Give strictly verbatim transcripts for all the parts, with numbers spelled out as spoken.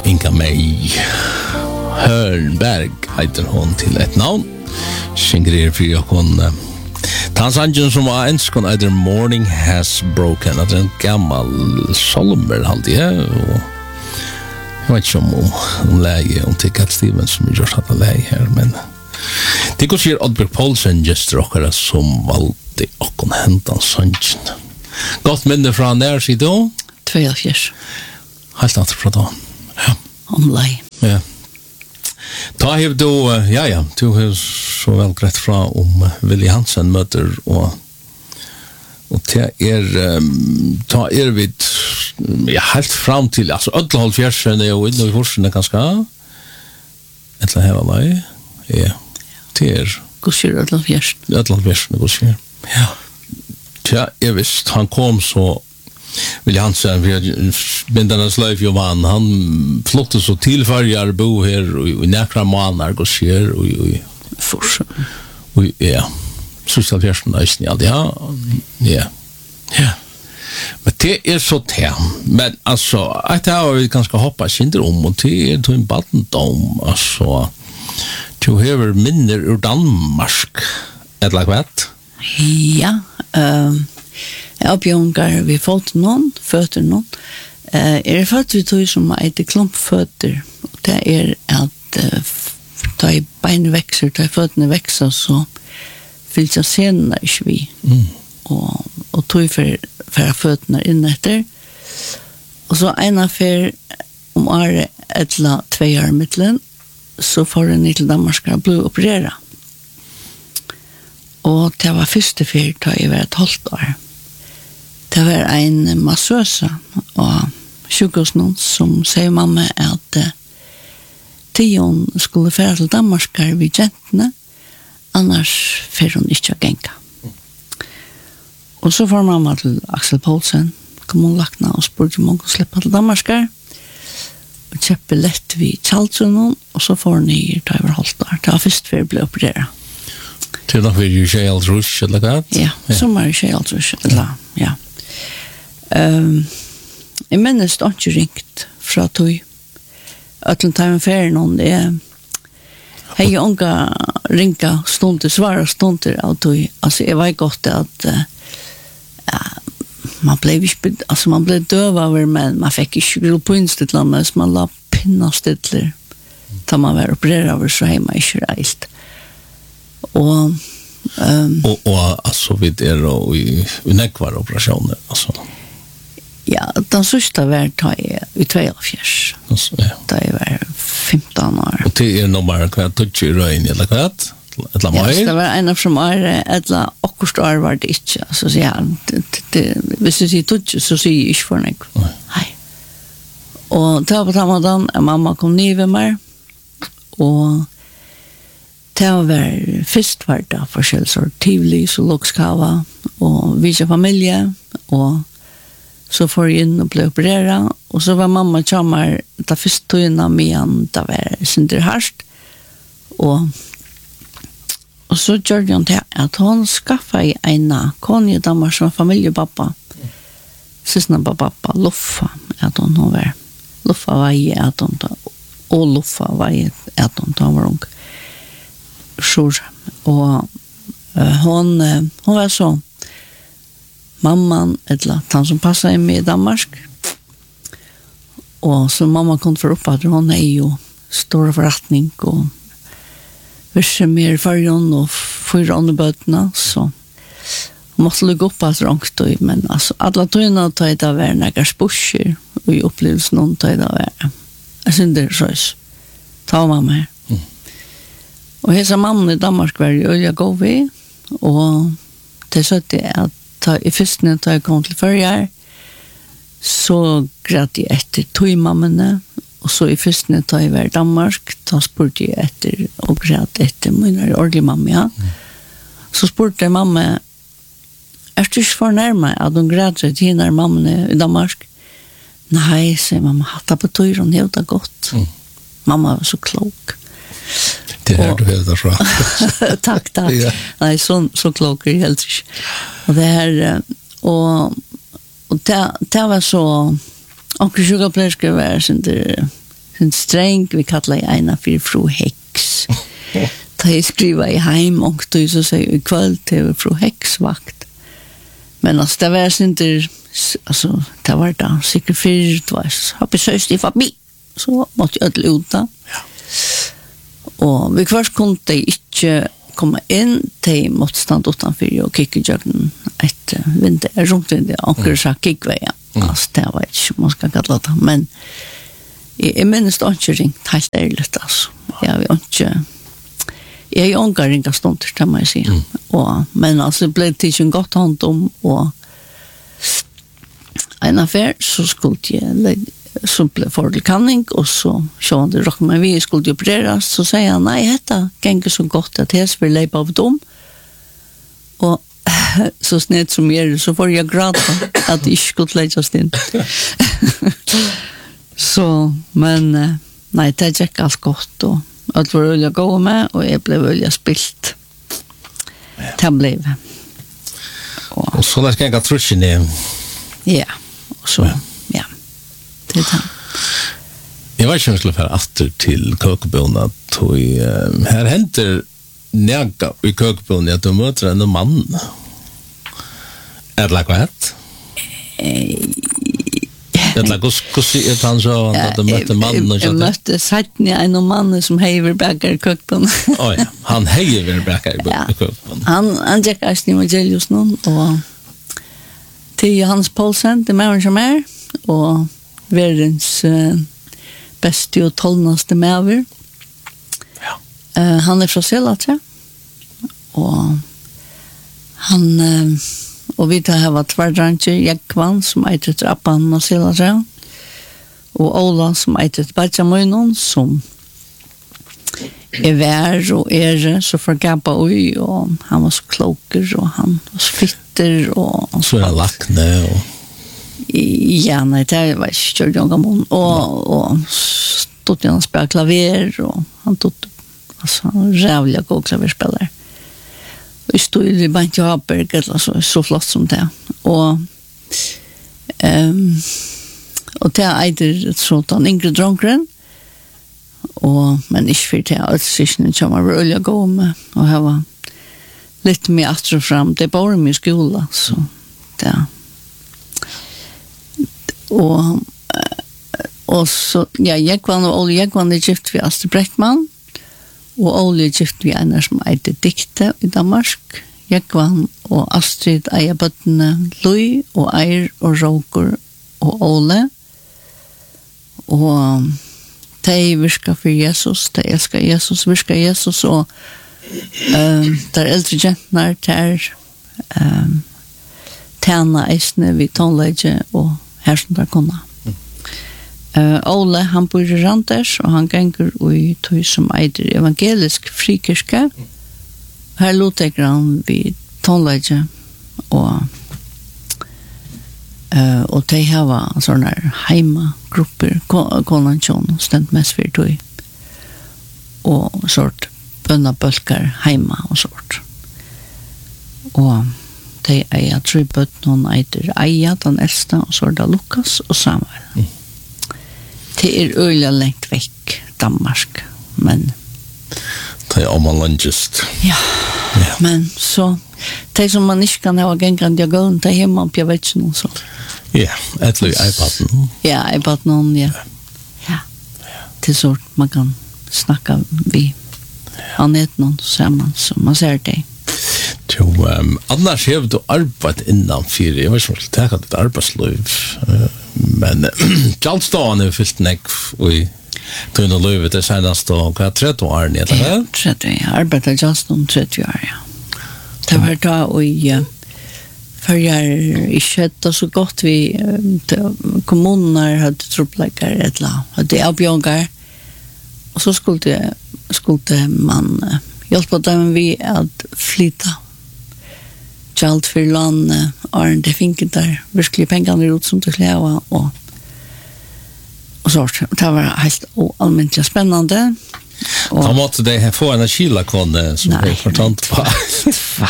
Inga May Hörnberg heter hon till ett namn. Synger för jag kon Tansanjen som var en skon either Morning Has Broken. Det är en gammal solmer alltid. Och jag vet inte om om läge om till Cat Stevens som just hade läge här, men det går sig Oddbjörg Paulsen just rockare som valde och kon hända sanjen. Gott minne från där så då. Två år. Helt att från då. Ja. Om lei. Ja. Ta hef du, ja ja, du har så väl grätt fra om Willy Hansen möter och och det är um, ta er vid ja, helt fram till alltså ödlhåll fjärsen är och inne i forsen ganska ettla hela lei. Ja. Det är Gosjer ödlhåll fjärsen. Ödlhåll fjärsen, gosjer. Ja. Ja, jag visst, han kom så Willy Hansen, vi bindarnas liv ju vann, han flotte så tillfärjar bo här och i näkra månader går sker och i Forsen. Och ja, social fjärsen ja, ja, ja, ja. Men det är så det, men alltså, att det har vi ganska hoppas inte om, och det är en battendom, alltså, du har minner ur Danmark, eller vad? Ja, um jag uppjongar vi fått någon fötter någon eh är det fått vi tog som ett klumpfötter och det är att uh, ta i ben växer ta i fötterna växer så vill jag sen när vi mm. och och tog för för fötterna in efter och så en affär om är ett la två år mittlen så får den till Danmark att bli operera och det var första för ta i ett halvt år. Det var en massösa och sjukhusen som säger mamma att uh, Tion skulle færa til Danmark vid jentene, annars fer hon ikke å genka. Og så får mamma til Axel Poulsen, kom hun lakna og spurte om hun kunne slippe til Danmark, og kjøpe lett vid Kjaldsunnen, og så får hun i Tøyver Holtar. Det var først før jeg ble opereret. Til nok vil du Kjaldrush, eller hva? Ja, som er Kjaldrush, eller ja. Um, jeg minnes det ikke ringt fra Tøy. At den tar med ferien om det er hei unga ringa stunder, svara stunder av Tøy. Altså, jeg var godt at uh, ja, man blev ikke, altså man blev døv over, men man fikk ikke grill på innstidlene, så man la pinnastidler da man var opereret over, så hei man ikke reilt. Og um, og, og altså, vi er og i, i nekvar operasjoner, altså. Ja, den sista var ta i, i tjugotvå. Ja. Da jeg var femton år. Og det er noe bare hva tøtje i røyen, eller hva? Eller ja, mer? det var en av som er, eller akkurat år var det ikke. Så ja, det, det, hvis du sier tøtje, så sier jeg ikke for meg. Nei. Og det var på den måten, mamma kom ned ved meg, og det var først var det forskjellig sort tivoli, så lokskava, og vise familie, og så får jag in och blev opererad och så var mamma tjammar ta först tøyna med det var synder harst och och så gjorde hon det att hon skaffade en kon i Danmark som familjepappa sysna på pappa Luffa att hon hon var Luffa var i att hon ta och Luffa var i att hon ta var ung så och uh, hon uh, hon var så mamman eller han som passar in med i Danmark. Och så mamma kom för upp att hon är ju stor förrättning och visse mer färjan och fyra andra böterna så hon måste lägga upp att rångt men alltså alla tøyna tar det av några spusher och i upplevelsen någon tar det av jag syns det så ta mamma här. Mm. Och hela mamman i Danmark var ju jag går vi och det så att det att ta i fyrstene da jeg kom til førjar så græt jeg etter tøymammene og så i fyrstene da jeg var i Danmark da spurte jeg etter og græt etter min ordentlig mamma ja. Mm. Så spurte jeg mamma er du ikke fornærmet at hun græt seg til henne mammene i Danmark? Nei, sier mamma, hatt på tøyre hun helt godt. Mm. Mamma var så klok. Det här du helt fra. Tack, tack. Ja. Nej, så, så klok är helt inte. Och det här, och, och det, det var så, och sjukaplerska var inte en sträng, vi kallar ena för fru Hex. Da jeg skriver i heim, og så sier jeg i kveld til fru Heksvakt. Men altså, det var ikke, altså, det var da sikkert fyrt, det var så besøst i forbi, så måtte jeg ødele ut da. Ja. Og vi først kunne de ikke komme inn, de måtte stande utenfor og kikke i jøkken et vinter, rundt vinter, og akkurat sa kikkveien. Altså, det var ikke, man skal kalle det, men jeg, jeg minnes det ikke ringt helt ærlig, altså. Jeg har jo ikke... Jeg er jo unga ringa stunder, kan man si. Mm. Og, men altså, det ble til en godt hånd om, og en affær, så skulle jeg så ble for til kanning, og så så han det råk meg vi skulle opereres, så sier han, nei, dette ganger så godt at jeg vil leipa av dem. Og så snett som jeg er, så får jeg gråta at jeg ikke skulle leikast inn. Så, men nei, det gikk alt godt, og alt var øyelig å gå med, og jeg ble øyelig spilt. Ja. Det ble vi. Og, og så lær jeg trusjen i... Ja, og så, ja. ja. Det er det. Jeg var ikke om jeg skulle fære aftur til køkebøen, at uh, her henter nega i køkebøen at du møter en mann. Er det hva hett? Det är hur är han så att de mötte mannen och så. Jag mötte Satni en man som hever bäckar i köken. Oj, ja. Han hever bäckar i köken. Han han gick alltså med Julius någon och till Hans Paulsen, det man som är och världens uh, bästa och tolnaste mäver. Ja. Uh, han är från Selatra. Och han uh, og vi tar hava tverdrancher, Jekvan, som eitir til Appan og Selatra, og Ola, som eitir til Bajamoinon, som er vær og ære, så forgappa ui, og han var så kloker, og han var så fitter, og... Så er han lakne, og... Ja, nei, det var ikke kjørt jonga mån, og, og stod han spela klaver, og han tog, altså, rævlig god klaverspillere. Vi stod i Bank Haberg, eller så, så flott som det. Og, um, og det er eider sånn yngre dronkeren, og, men ikke for det, at sysene kommer var øye å gå med, og jeg var litt mer atter og frem. Det er bare mye skole, så det er. Og, og så, ja, Jekvann og Ole Jekvann er gift ved Astrid Breckmann, og Ole gift vi einer som eide dikte i Danmark. Jekvann og Astrid eier bøttene Lui og Eir og Råker og Ole. Og de virker for Jesus, de elsker Jesus, virker Jesus, og um, der eldre jentene der um, tjene eisene vi tonlegge og her som der kunne. Uh, Ole, han bor i Randers, og han ganger i tog som eider evangelisk frikirke. Her låter han vid tonlegge, og, uh, og de har sånne heimagrupper, konvensjon, stendt mest for tog, og sort bønnabølker heima og sort. Og de eier tre bøtt, noen eider Eia, den eldste, og så er det Lukas og Samuel. Mm. Det er øyla lengt vekk, Danmark, men... Det er om man landgjøst. Ja, ja, men så... Det som man ikke kan ha gengen diagon, det er hjemme opp, jeg vet ikke noe så. Ja, etter iPaden. Ja, iPaden, ja. Ja, det er sort man kan snakke vi. Han er noen sammen, så man ser det. Jo, um, annars har du arbeid innanfyr, jeg vet ikke om jeg skal ta ditt arbeidsløyv, uh, men Kjallstående er fyllt nekv, og i tøyne løyvet er senest, og hva er tretti år, eller hva? Ja, tretti, jeg arbeidet Kjallstående tretti år, ja. Det var da, og jeg, for jeg ikke hadde så godt vi, kommunene hadde troppleggere, eller hadde avbjørnger, og så skulle, skulle man hjelpe dem vi at flytta Kjalt for landet, og det finket der virkelig pengene ut som til kleva, og, og så. Det var helt allmentlig spennende. Da måtte de få en kylakone som nei, er fortalt på.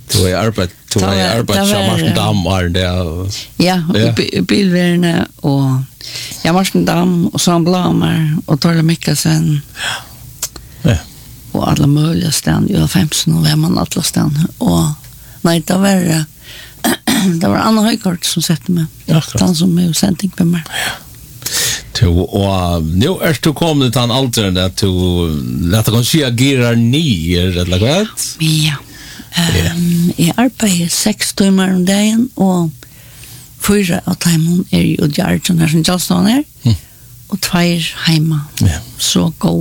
Du är arbetat, du Ta- är arbetat ta- som Martin Damm var det. Ja, Ja. ja. Bi- bilvärne och ja, Marsten Damm och Sam Blamar och Torle Mikkelsen Ja. och alla möjliga stan. Jag har femton och vem man alla stan. Och nej, det var eh, det var Anna Höjkort som sätter mig. Akkurat. Han som är sändning med mig. Du, og nu er du kommet til en alder at du, at du kan si agerer nyer, eller hva? Ja. Um, jeg arbeider seks timer om dagen, og fyra av timen er jo Gjertjen her som Kjallstånd er, og tveir heima. Ja. Så gå